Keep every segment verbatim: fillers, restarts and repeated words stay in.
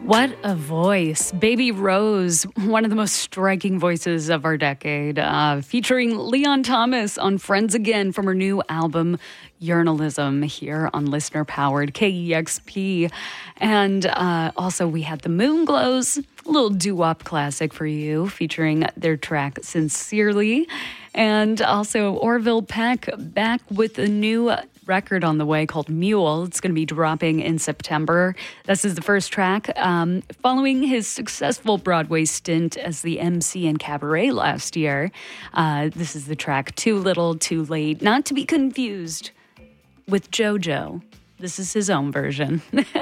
What a voice. Baby Rose, one of the most striking voices of our decade, uh, featuring Leon Thomas on Friends Again from her new album, Journalism, here on listener-powered K E X P. And uh, also we had the Moonglows, a little doo-wop classic for you, featuring their track Sincerely. And also Orville Peck back with a new record on the way called Mule. It's going to be dropping in September. This is the first track. Um, following his successful Broadway stint as the M C in Cabaret last year, uh, this is the track Too Little, Too Late, not to be confused with JoJo. This is his own version.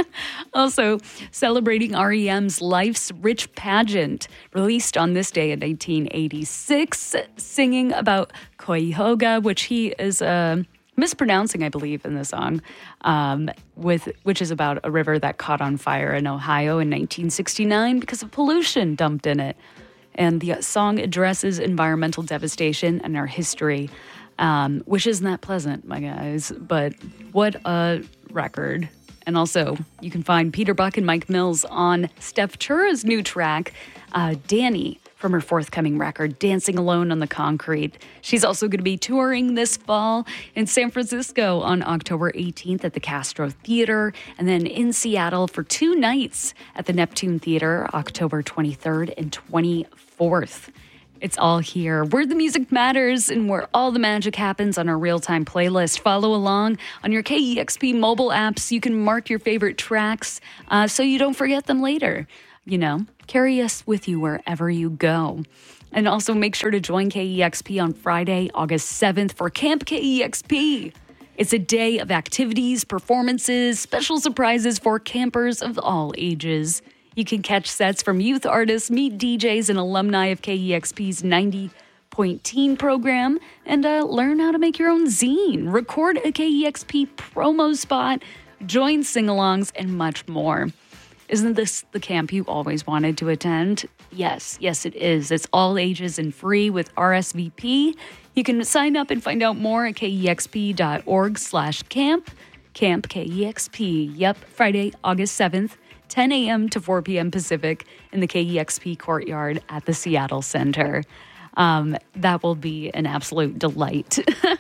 Also, celebrating R E M's Life's Rich Pageant, released on this day in nineteen eighty-six, singing about Cuyahoga, which he is uh, mispronouncing, I believe, in the song, um, with which is about a river that caught on fire in Ohio in nineteen sixty-nine because of pollution dumped in it. And the song addresses environmental devastation and our history, um, which isn't that pleasant, my guys. But what a record. And also, you can find Peter Buck and Mike Mills on Steph Chura's new track, uh, Danny, from her forthcoming record, Dancing Alone on the Concrete. She's also going to be touring this fall in San Francisco on October eighteenth at the Castro Theater, and then in Seattle for two nights at the Neptune Theater, October twenty-third and twenty-fourth. It's all here, where the music matters and where all the magic happens on our real-time playlist. Follow along on your K E X P mobile apps. You can mark your favorite tracks uh, so you don't forget them later. You know, carry us with you wherever you go. And also make sure to join K E X P on Friday, August seventh for Camp K E X P. It's a day of activities, performances, special surprises for campers of all ages. You can catch sets from youth artists, meet D Js and alumni of K E X P's ninety point teen program, and uh, learn how to make your own zine, record a K E X P promo spot, join sing-alongs, and much more. Isn't this the camp you always wanted to attend? Yes, yes it is. It's all ages and free with R S V P. You can sign up and find out more at kexp.org slash camp. Camp K E X P. Yep, Friday, August seventh. ten a.m. to four p.m. Pacific in the K E X P courtyard at the Seattle Center. Um, that will be an absolute delight.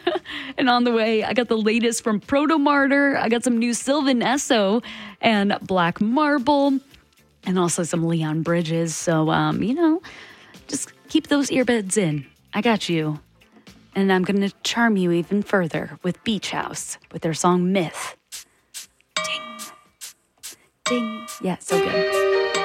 And on the way, I got the latest from Proto Martyr. I got some new Sylvan Esso and Black Marble, and also some Leon Bridges. So, um, you know, just keep those earbuds in. I got you. And I'm going to charm you even further with Beach House with their song Myth. Ding. Ding. Yeah, so good.